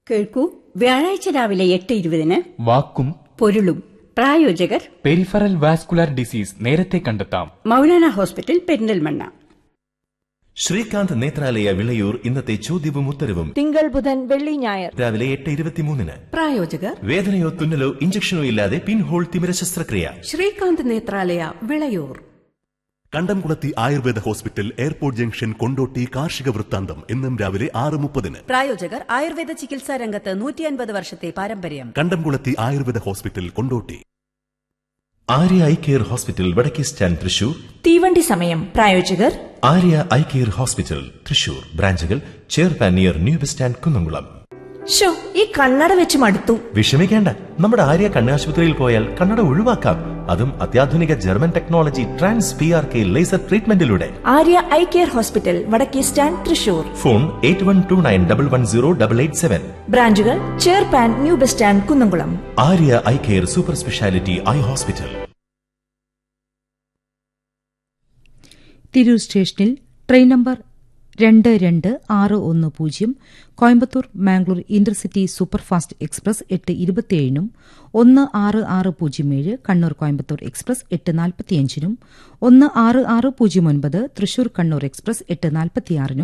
കേൾക്കൂ, വ്യാഴാഴ്ച രാവിലെ 8:20 വാക്കും പൊരുളും. പ്രായോജകർ പെരിഫറൽ വാസ്കുലർ ഡിസീസ് നേരത്തെ കണ്ടെത്താം. മൗലാന ഹോസ്പിറ്റൽ, പെരിന്തൽമണ്ണ. ശ്രീകാന്ത് നേത്രാലയ വിളയൂർ ഇന്നത്തെ ചോദ്യവും ഉത്തരവും തിങ്കൾ, ബുധൻ, വെള്ളി, ഞായർ രാവിലെ 8:23. പ്രായോജകർ വേദനയോ തുന്നലോ ഇഞ്ചക്ഷനോ ഇല്ലാതെ പിൻഹോൾ തിമിര ശസ്ത്രക്രിയ. ശ്രീകാന്ത് നേത്രാലയ വിളയൂർ. കണ്ടംകുളത്തി Ayurveda hospital, airport junction, Kondotty. കാർഷിക വൃത്താന്തം എന്നും രാവിലെ 6:30. പ്രായോജകർ ആയുർവേദ ചികിത്സാ രംഗത്ത് 150 വർഷത്തെ പാരമ്പര്യം. കണ്ടംകുളത്തി Ayurveda hospital, Kondotty. Arya eye care hospital, വടക്കേ സ്റ്റാൻഡ്, തൃശൂർ. തീവണ്ടി സമയം. പ്രായോജകർ Arya eye care hospital, Thrissur. ബ്രാഞ്ചുകൾ ചെയർപാൻ near new bus stand, Kunnamkulam. ഈ കണ്ണട വെച്ച് മടുത്തു. വിഷമിക്കേണ്ട, നമ്മുടെ ആര്യ കണ്ണാശുപത്രിയിൽ പോയാൽ കണ്ണട ഒഴിവാക്കാം. അതും അത്യാധുനിക German technology trans PRK laser ട്രീറ്റ്മെന്റിലൂടെ. Arya eye care hospital, വടക്കേ സ്റ്റാൻഡ്, തൃശൂർ. ഫോൺ 8129110877. ബ്രാഞ്ചുകൾ ചെയർപാൻ, new bus stand, Kunnamkulam. Arya eye care super speciality eye hospital. Tirur സ്റ്റേഷനിൽ train number 2260 Coimbatore Mangalore intercity superfast express 8:27 166007 Kannur Coimbatore express 8:45 166009 Thrissur Kannur express 8:46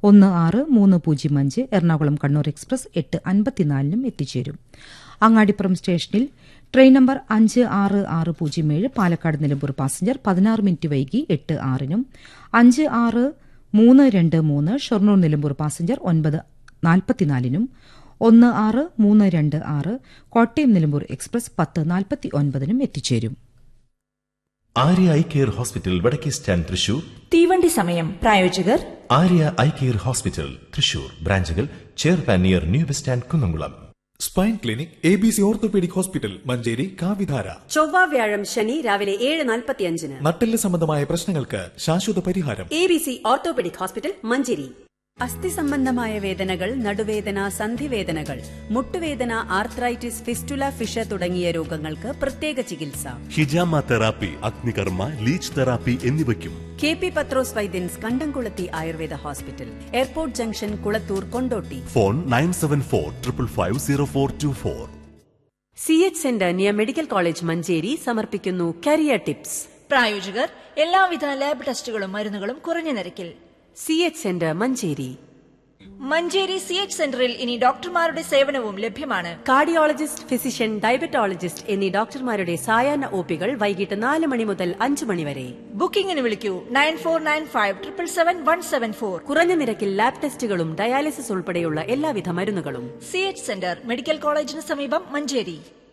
16305 Ernakulam Kannur express 8:54 എത്തിച്ചേരും. അങ്ങാടിപ്പുറം സ്റ്റേഷനിൽ train number 566007 Palakkad Nilambur passenger 16 minute വൈകി 8:06 56-323 Shoranur Nilambur passenger 9:44 16326 Kottayam Nilambur express 10:49 എത്തിച്ചേരും. Arya eye care hospital, വടക്കേ stand, Thrissur. തീവണ്ടി സമയം. പ്രായോജകർ Arya eye care hospital, Thrissur. ബ്രാഞ്ചുകൾ ചെയർപാൻ near new bus stand, Kunnamkulam. Spine clinic ABC orthopaedic hospital, Manjeri. കാവിധാര ചൊവ്വ, വ്യാഴം, ശനി രാവിലെ 7:45. നട്ടെല്ല് സംബന്ധമായ പ്രശ്നങ്ങൾക്ക് ശാശ്വത പരിഹാരം. ABC orthopaedic hospital, Manjeri. അസ്ഥി സംബന്ധമായ വേദനകൾ, നടുവേദന, സന്ധിവേദനകൾ, മുട്ടുവേദന, ആർത്രൈറ്റിസ്, ഫിസ്റ്റുല, ഫിഷ തുടങ്ങിയ രോഗങ്ങൾക്ക് പ്രത്യേക ചികിത്സ. ഹിജാമ തെറാപ്പി, അഗ്നികർമ്മ, ലീച്ച് തെറാപ്പി എന്നിവയ്ക്കും KP പത്രോസ് വൈദ്യൻസ്, കണ്ടംകുളത്തി Ayurveda hospital, airport junction, Kulathur, Kondotty. Phone 9745550424. CH centre near medical college, Manjeri സമർപ്പിക്കുന്നു കരിയർ ടിപ്സ്. പ്രായോജകർ എല്ലാവിധ ലാബ് ടെസ്റ്റുകളും മരുന്നുകളും കുറഞ്ഞ നിരക്കിൽ. CH centre, Manjeri. Manjeri CH സെന്ററിൽ ഇനി ഡോക്ടർമാരുടെ സേവനവും ലഭ്യമാണ്. കാർഡിയോളജിസ്റ്റ്, ഫിസിഷ്യൻ, ഡയബറ്റോളജിസ്റ്റ് എന്നീ ഡോക്ടർമാരുടെ സായാഹ്ന OPകൾ വൈകിട്ട് 4 മണി മുതൽ 5 മണി വരെ. ബുക്കിംഗിന് വിളിക്കൂ 9495777174. കുറഞ്ഞ നിരക്കിൽ ലാബ് ടെസ്റ്റുകളും ഡയാലിസിസ് ഉൾപ്പെടെയുള്ള എല്ലാവിധ മരുന്നുകളും. CH സെന്റർ, മെഡിക്കൽ കോളേജിന് സമീപം, മഞ്ചേരി.